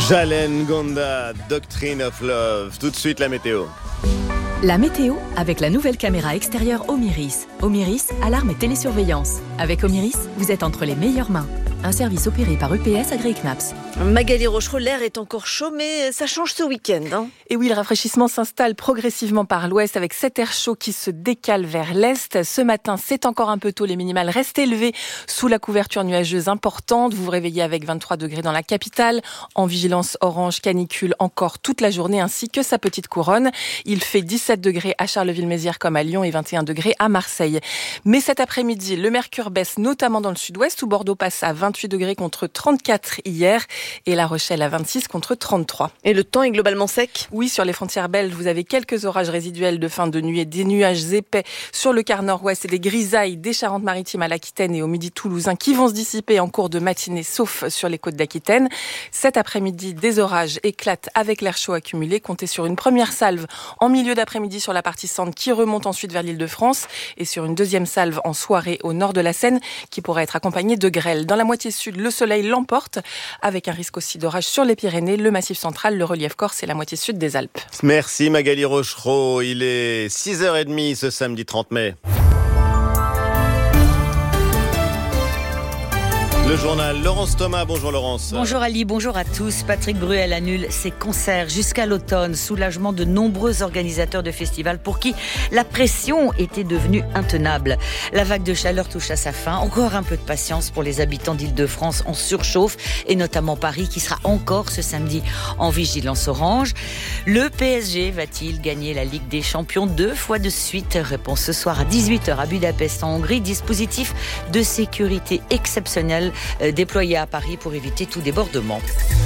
Jalen Gonda, Doctrine of Love. Tout de suite la météo. La météo avec la nouvelle caméra extérieure Omiris. Omiris, alarme et télésurveillance. Avec Omiris, vous êtes entre les meilleures mains. Un service opéré par EPS agréé CNAPS. Magali Rochereau, l'air est encore chaud, mais ça change ce week-end. Et oui, le rafraîchissement s'installe progressivement par l'ouest avec cet air chaud qui se décale vers l'est. Ce matin, c'est encore un peu tôt, les minimales restent élevées sous la couverture nuageuse importante. Vous vous réveillez avec 23 degrés dans la capitale, en vigilance orange canicule encore toute la journée, ainsi que sa petite couronne. Il fait 17 degrés à Charleville-Mézières comme à Lyon et 21 degrés à Marseille. Mais cet après-midi, le mercure baisse notamment dans le sud-ouest où Bordeaux passe à 28 degrés contre 34 hier et La Rochelle à 26 contre 33. Et le temps est globalement sec ? Oui, sur les frontières belges, vous avez quelques orages résiduels de fin de nuit et des nuages épais sur le quart nord-ouest et des grisailles des Charentes-Maritimes à l'Aquitaine et au midi toulousain qui vont se dissiper en cours de matinée, sauf sur les côtes d'Aquitaine. Cet après-midi, des orages éclatent avec l'air chaud accumulé. Comptez sur une première salve en milieu d'après-midi sur la partie centre qui remonte ensuite vers l'Île-de-France et sur une deuxième salve en soirée au nord de la Seine qui pourrait être accompagnée de grêle. Dans la moitié sud, le soleil l'emporte avec un risque aussi d'orage sur les Pyrénées, le Massif central, le relief corse et la moitié sud des Alpes. Merci Magali Rochereau. Il est 6h30 ce samedi 30 mai. Le journal, Laurence Thomas. Bonjour Laurence. Bonjour Ali, bonjour à tous. Patrick Bruel annule ses concerts jusqu'à l'automne. Soulagement de nombreux organisateurs de festivals pour qui la pression était devenue intenable. La vague de chaleur touche à sa fin. Encore un peu de patience pour les habitants d'Île-de-France en surchauffe et notamment Paris qui sera encore ce samedi en vigilance orange. Le PSG va-t-il gagner la Ligue des Champions 2 fois de suite? Réponse ce soir à 18h à Budapest en Hongrie. Dispositif de sécurité exceptionnel déployé à Paris pour éviter tout débordement.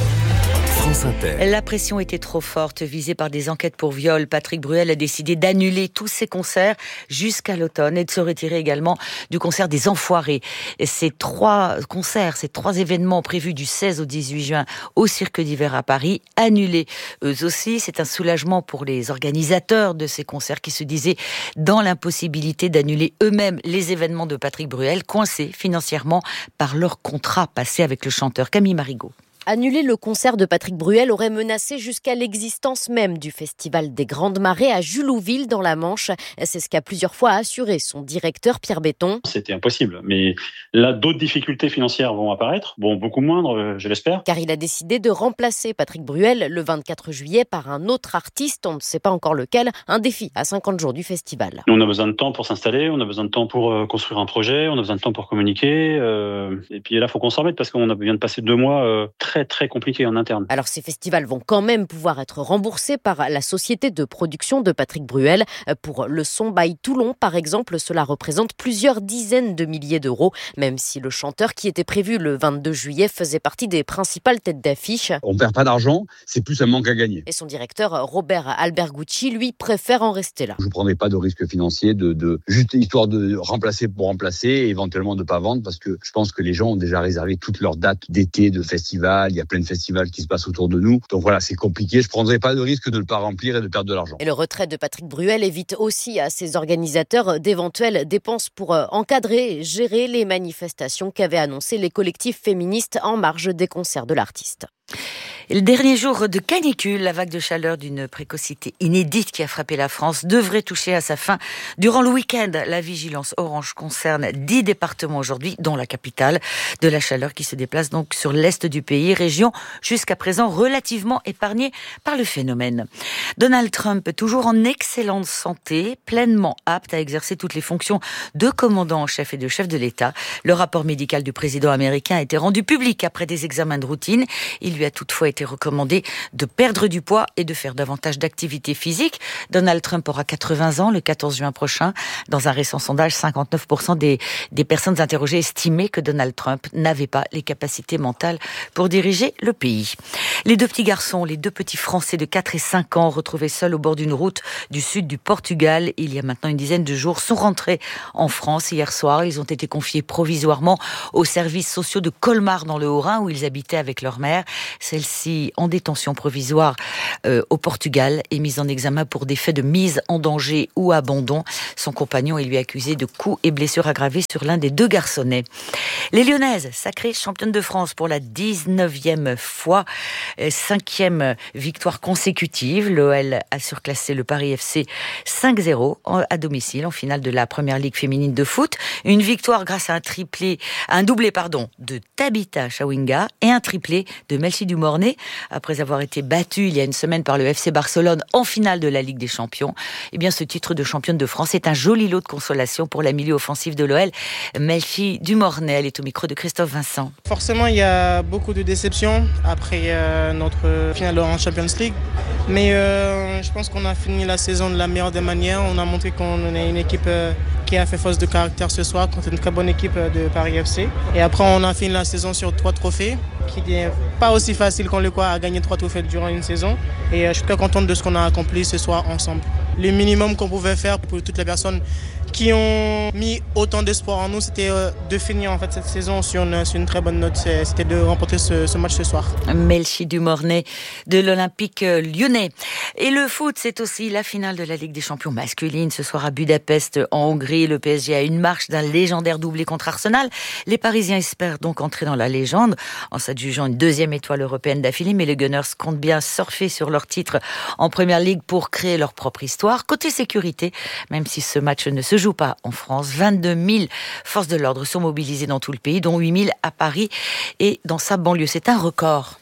France Inter. La pression était trop forte, visée par des enquêtes pour viol. Patrick Bruel a décidé d'annuler tous ses concerts jusqu'à l'automne et de se retirer également du concert des Enfoirés. Ces trois événements prévus du 16 au 18 juin au Cirque d'Hiver à Paris, annulés eux aussi. C'est un soulagement pour les organisateurs de ces concerts qui se disaient dans l'impossibilité d'annuler eux-mêmes les événements de Patrick Bruel, coincés financièrement par leur contrat passé avec le chanteur Camille Marigot. Annuler le concert de Patrick Bruel aurait menacé jusqu'à l'existence même du Festival des Grandes Marées à Julouville dans la Manche. C'est ce qu'a plusieurs fois assuré son directeur Pierre Béton. C'était impossible, mais là d'autres difficultés financières vont apparaître, beaucoup moindres je l'espère. Car il a décidé de remplacer Patrick Bruel le 24 juillet par un autre artiste, on ne sait pas encore lequel, un défi à 50 jours du festival. Nous, on a besoin de temps pour s'installer, on a besoin de temps pour construire un projet, on a besoin de temps pour communiquer, et puis là il faut qu'on s'en remette parce qu'on vient de passer 2 mois très compliqué en interne. Alors ces festivals vont quand même pouvoir être remboursés par la société de production de Patrick Bruel. Pour le Son by Toulon, par exemple, cela représente plusieurs dizaines de milliers d'euros, même si le chanteur qui était prévu le 22 juillet faisait partie des principales têtes d'affiche. On perd pas d'argent, c'est plus un manque à gagner. Et son directeur, Robert Albergucci, lui, préfère en rester là. Je ne prendrai pas de risque financier de juste histoire de remplacer pour remplacer et éventuellement de ne pas vendre parce que je pense que les gens ont déjà réservé toutes leurs dates d'été, de festival. Il y a plein de festivals qui se passent autour de nous. Donc voilà, c'est compliqué. Je ne prendrai pas de risque de ne pas remplir et de perdre de l'argent. Et le retrait de Patrick Bruel évite aussi à ses organisateurs d'éventuelles dépenses pour encadrer et gérer les manifestations qu'avaient annoncées les collectifs féministes en marge des concerts de l'artiste. Et le dernier jour de canicule, la vague de chaleur d'une précocité inédite qui a frappé la France devrait toucher à sa fin durant le week-end. La vigilance orange concerne 10 départements aujourd'hui, dont la capitale. De la chaleur qui se déplace donc sur l'est du pays, région jusqu'à présent relativement épargnée par le phénomène. Donald Trump, toujours en excellente santé, pleinement apte à exercer toutes les fonctions de commandant en chef et de chef de l'État. Le rapport médical du président américain a été rendu public après des examens de routine. Il lui a toutefois été recommandé de perdre du poids et de faire davantage d'activité physique. Donald Trump aura 80 ans le 14 juin prochain. Dans un récent sondage, 59% des personnes interrogées estimaient que Donald Trump n'avait pas les capacités mentales pour diriger le pays. Les 2 petits garçons, les 2 petits Français de 4 et 5 ans, retrouvés seuls au bord d'une route du sud du Portugal, il y a maintenant une dizaine de jours, sont rentrés en France hier soir. Ils ont été confiés provisoirement aux services sociaux de Colmar dans le Haut-Rhin où ils habitaient avec leur mère. Celle-ci en détention provisoire au Portugal est mise en examen pour des faits de mise en danger ou abandon. Son compagnon est lui accusé de coups et blessures aggravées sur l'un des 2 garçonnets. Les Lyonnaises, sacrées championnes de France pour la 19e fois. 5e victoire consécutive. L'OL a surclassé le Paris FC 5-0 à domicile en finale de la Première Ligue féminine de foot. Une victoire grâce à un doublé de Tabitha Chawinga et un triplé de Melchi Dumornay. Après avoir été battue il y a une semaine par le FC Barcelone en finale de la Ligue des Champions, eh bien ce titre de championne de France est un joli lot de consolation pour la milieu offensive de l'OL. Melchi Dumornay, elle est au micro de Christophe Vincent. Forcément, il y a beaucoup de déceptions après notre finale en Champions League. Mais je pense qu'on a fini la saison de la meilleure des manières. On a montré qu'on est une équipe qui a fait force de caractère ce soir contre une très bonne équipe de Paris FC. Et après, on a fini la saison sur 3 trophées, qui n'est pas aussi facile qu'on le croit à gagner 3 trophées durant une saison. Et je suis très contente de ce qu'on a accompli ce soir ensemble. Le minimum qu'on pouvait faire pour toutes les personnes qui ont mis autant d'espoir en nous, c'était de finir en fait cette saison sur une très bonne note. C'était de remporter ce match ce soir. Melchi Dumornay de l'Olympique lyonnais. Et le foot, c'est aussi la finale de la Ligue des Champions masculine ce soir à Budapest en Hongrie. Le PSG a une marche d'un légendaire doublé contre Arsenal. Les Parisiens espèrent donc entrer dans la légende en s'adjugeant une 2e étoile européenne d'affilée, mais les Gunners comptent bien surfer sur leur titre en Première Ligue pour créer leur propre histoire. Côté sécurité, même si ce match ne se joue pas en France, 22 000 forces de l'ordre sont mobilisées dans tout le pays, dont 8 000 à Paris et dans sa banlieue. C'est un record.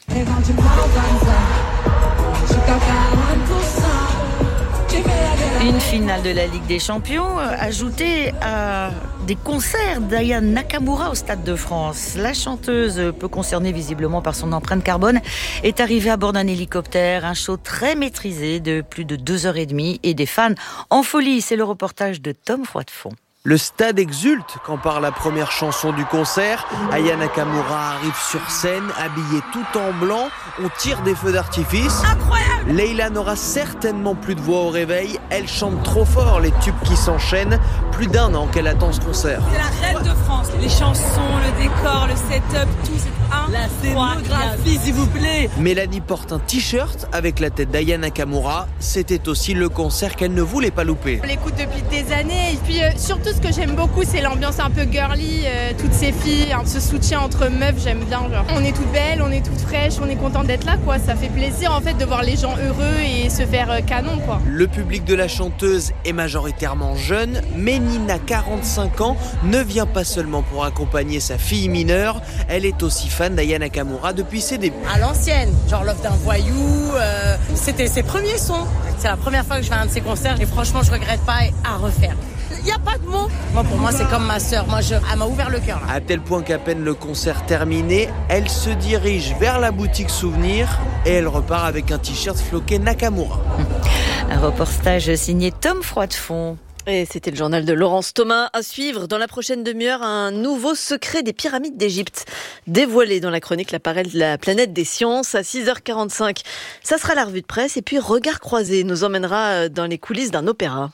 Une finale de la Ligue des Champions ajoutée à des concerts d'Aya Nakamura au Stade de France. La chanteuse, peu concernée visiblement par son empreinte carbone, est arrivée à bord d'un hélicoptère. Un show très maîtrisé de plus de 2h30 et des fans en folie. C'est le reportage de Tom Froidefond. Le stade exulte quand par la première chanson du concert, Aya Nakamura arrive sur scène, habillée tout en blanc, on tire des feux d'artifice. Incroyable! Leila n'aura certainement plus de voix au réveil, elle chante trop fort les tubes qui s'enchaînent, plus d'1 an qu'elle attend ce concert. C'est la reine de France, les chansons, le décor, le setup, tout, c'est incroyable. La scénographie, s'il vous plaît. Mélanie porte un t-shirt avec la tête d'Aya Nakamura, c'était aussi le concert qu'elle ne voulait pas louper. On l'écoute depuis des années et puis surtout ce que j'aime beaucoup, c'est l'ambiance un peu girly, toutes ces filles, ce soutien entre meufs, j'aime bien. Genre. On est toutes belles, on est toutes fraîches, on est content d'être là, quoi. Ça fait plaisir en fait de voir les gens heureux et se faire canon, quoi. Le public de la chanteuse est majoritairement jeune, mais Nina, 45 ans, ne vient pas seulement pour accompagner sa fille mineure, elle est aussi fan d'Aya Nakamura depuis ses débuts. À l'ancienne, genre Love d'un voyou, c'était ses premiers sons. C'est la première fois que je vais à un de ses concerts et franchement je regrette pas à refaire. Il n'y a pas de mots. Moi, pour moi, c'est comme ma sœur. Elle m'a ouvert le cœur. Là. À tel point qu'à peine le concert terminé, elle se dirige vers la boutique souvenir et elle repart avec un t-shirt floqué Nakamura. Un reportage signé Tom Froidefond. Et c'était le journal de Laurence Thomas. À suivre dans la prochaine demi-heure, un nouveau secret des pyramides d'Égypte dévoilé dans la chronique La planète des sciences à 6h45. Ça sera la revue de presse et puis Regard croisé nous emmènera dans les coulisses d'un opéra.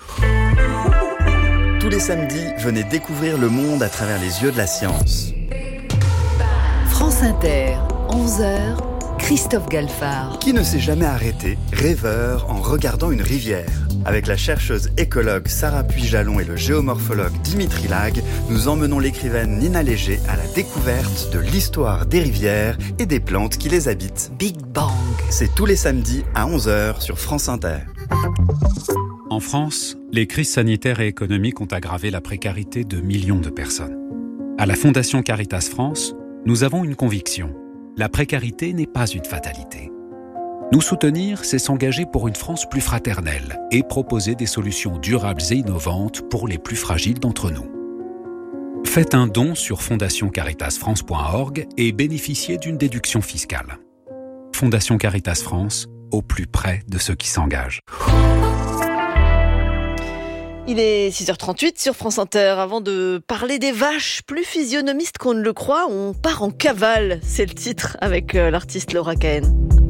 Tous les samedis, venez découvrir le monde à travers les yeux de la science. France Inter, 11h, Christophe Galfard. Qui ne s'est jamais arrêté, rêveur, en regardant une rivière? Avec la chercheuse écologue Sarah Puy-Jalon et le géomorphologue Dimitri Lag, nous emmenons l'écrivaine Nina Léger à la découverte de l'histoire des rivières et des plantes qui les habitent. Big Bang. C'est tous les samedis à 11h sur France Inter. En France, les crises sanitaires et économiques ont aggravé la précarité de millions de personnes. À la Fondation Caritas France, nous avons une conviction. La précarité n'est pas une fatalité. Nous soutenir, c'est s'engager pour une France plus fraternelle et proposer des solutions durables et innovantes pour les plus fragiles d'entre nous. Faites un don sur fondationcaritasfrance.org et bénéficiez d'une déduction fiscale. Fondation Caritas France, au plus près de ceux qui s'engagent. Il est 6h38 sur France Inter. Avant de parler des vaches, plus physionomistes qu'on ne le croit, on part en cavale. C'est le titre avec l'artiste Laura Cahen.